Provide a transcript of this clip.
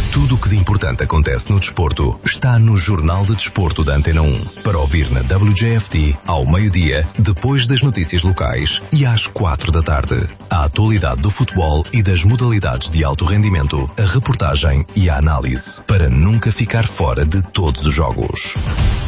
Tudo o que de importante acontece no desporto está no Jornal de Desporto da Antena 1. Para ouvir na WJFT, ao meio-dia, depois das notícias locais e às 4 da tarde. A atualidade do futebol e das modalidades de alto rendimento, a reportagem e a análise. Para nunca ficar fora de todos os jogos.